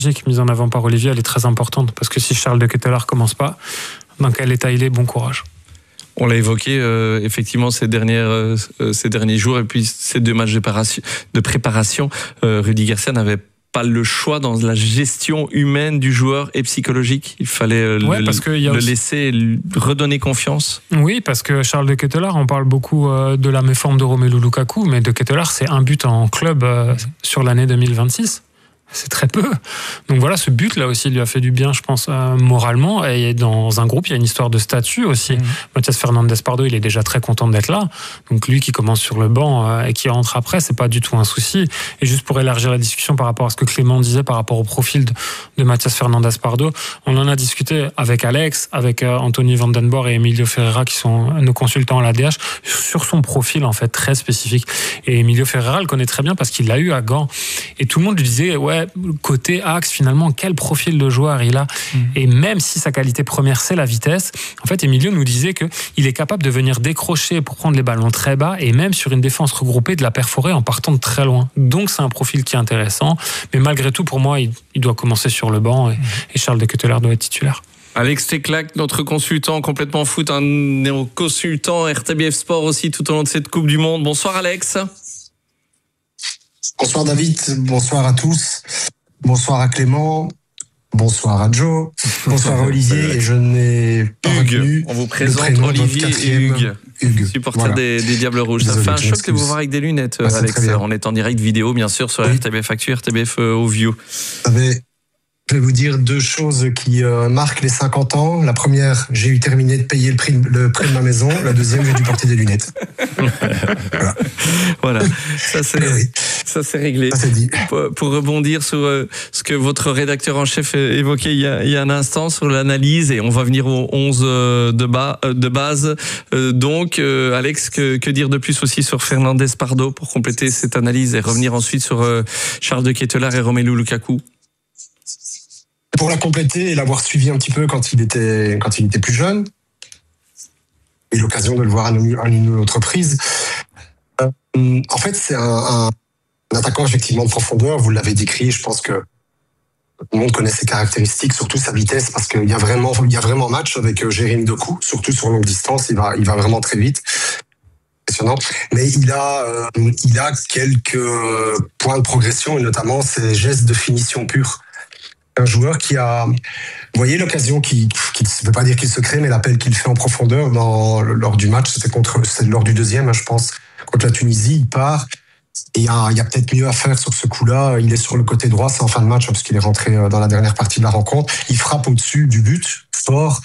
mise en avant par Olivier, elle est très importante parce que si Charles de Ketelaere commence pas, dans quel état il est, bon courage. On l'a évoqué effectivement ces derniers jours et puis ces 2 matchs de préparation. Rudy Garcia n'avait pas le choix dans la gestion humaine du joueur et psychologique. Il fallait le laisser redonner confiance. Oui, parce que Charles de Ketelaere, on parle beaucoup de la méforme de Romelu Lukaku, mais de Ketelaere, c'est un but en club sur l'année 2026. C'est très peu. Donc voilà, ce but-là aussi lui a fait du bien, je pense, moralement. Et dans un groupe, il y a une histoire de statut aussi. Mathias Fernandes-Pardo, il est déjà très content d'être là. Donc lui qui commence sur le banc et qui rentre après, c'est pas du tout un souci. Et juste pour élargir la discussion par rapport à ce que Clément disait par rapport au profil de Mathias Fernandes-Pardo, on en a discuté avec Alex, avec Anthony Vandenborg et Emilio Ferreira qui sont nos consultants à l'ADH sur son profil en fait très spécifique. Et Emilio Ferreira le connaît très bien parce qu'il l'a eu à Gand. Et tout le monde lui disait côté axe, finalement, quel profil de joueur il a. Et même si sa qualité première, c'est la vitesse, en fait, Emilio nous disait qu'il est capable de venir décrocher pour prendre les ballons très bas et même sur une défense regroupée de la perforer en partant de très loin. Donc, c'est un profil qui est intéressant. Mais malgré tout, pour moi, il doit commencer sur le banc et Charles de Ketelaere doit être titulaire. Alex Teclac, notre consultant complètement foot, un néo-consultant RTBF Sport aussi tout au long de cette Coupe du Monde. Bonsoir Alex. Bonsoir David, bonsoir à tous, bonsoir à Clément, bonsoir à Joe, bonsoir à Olivier, et je n'ai pas retenu on vous présente Olivier et Hugues, supporter des Diables Rouges. Désolé, ça fait un choc de vous voir avec des lunettes, Alex. On est en direct vidéo, bien sûr, sur RTBF Actu, RTBF Ovio. Je vais vous dire 2 choses qui marquent les 50 ans. La première, j'ai eu terminé de payer le prix de ma maison. La deuxième, j'ai dû porter des lunettes. Voilà. Ça c'est réglé. Ça c'est dit. Pour rebondir sur ce que votre rédacteur en chef évoquait il y a un instant sur l'analyse, et on va venir aux 11 de base. Donc, Alex, que dire de plus aussi sur Fernandes-Pardo pour compléter cette analyse et revenir ensuite sur Charles de Ketelaere et Romelu Lukaku? Pour la compléter et l'avoir suivi un petit peu quand il était plus jeune, et l'occasion de le voir à une autre prise. En fait, c'est un attaquant effectivement de profondeur. Vous l'avez décrit. Je pense que tout le monde connaît ses caractéristiques, surtout sa vitesse, parce qu'il y a vraiment match avec Jérémy Doku, surtout sur longue distance. Il va vraiment très vite. Impressionnant. Mais il a quelques points de progression, et notamment ses gestes de finition pure. Un joueur qui a, vous voyez l'occasion qui ne veut pas dire qu'il se crée, mais l'appel qu'il fait en profondeur lors du match, c'est lors du deuxième, je pense, contre la Tunisie, il part. Et il y a peut-être mieux à faire sur ce coup-là. Il est sur le côté droit, c'est en fin de match, parce qu'il est rentré dans la dernière partie de la rencontre. Il frappe au-dessus du but, fort.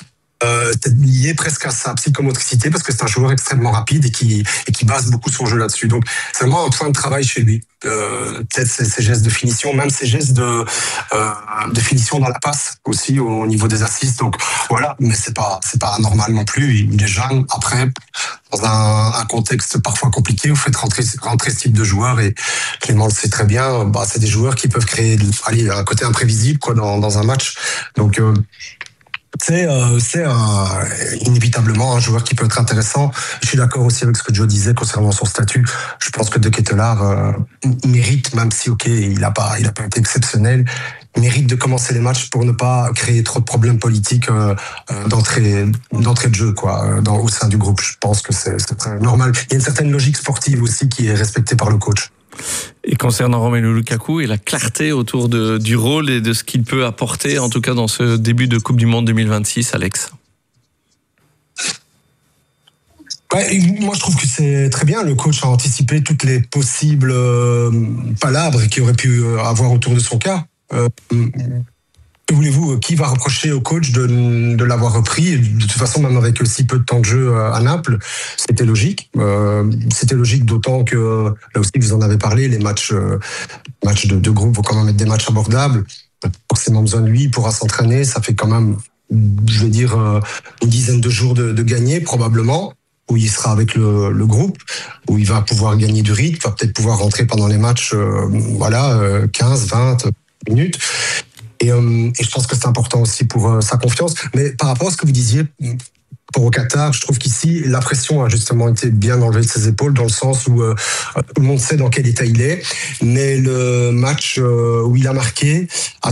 Lié presque à sa psychomotricité, parce que c'est un joueur extrêmement rapide et qui base beaucoup son jeu là-dessus. Donc c'est vraiment un point de travail chez lui. Peut-être ses gestes de finition, même ses gestes de finition dans la passe aussi au niveau des assists. Donc voilà, mais c'est pas anormal non plus. Il est jeune. Après, dans un contexte parfois compliqué, vous faites rentrer ce type de joueurs, et Clément le sait très bien. C'est des joueurs qui peuvent créer un côté imprévisible dans un match. Donc c'est inévitablement un joueur qui peut être intéressant. Je suis d'accord aussi avec ce que Joe disait concernant son statut. Je pense que De Ketelaere mérite, même si il a pas été exceptionnel, mérite de commencer les matchs pour ne pas créer trop de problèmes politiques d'entrée de jeu au sein du groupe. Je pense que c'est très normal. Il y a une certaine logique sportive aussi qui est respectée par le coach. Et concernant Romelu Lukaku et la clarté autour du rôle et de ce qu'il peut apporter, en tout cas dans ce début de Coupe du Monde 2026, Alex? Moi je trouve que c'est très bien. Le coach a anticipé toutes les possibles palabres qu'il aurait pu avoir autour de son cas. Que voulez-vous, qui va reprocher au coach de l'avoir repris? De toute façon, même avec si peu de temps de jeu à Naples, c'était logique. C'était logique, d'autant que, là aussi vous en avez parlé, les matchs de groupe vont quand même être des matchs abordables. Pas forcément besoin de lui, il pourra s'entraîner. Ça fait quand même, je vais dire, une dizaine de jours de gagner, probablement, où il sera avec le groupe, où il va pouvoir gagner du rythme, va peut-être pouvoir rentrer pendant les matchs, 15, 20 minutes. Et je pense que c'est important aussi pour sa confiance. Mais par rapport à ce que vous disiez rapport au Qatar, je trouve qu'ici, la pression a justement été bien enlevée de ses épaules, dans le sens où tout le monde sait dans quel état il est. Mais le match où il a marqué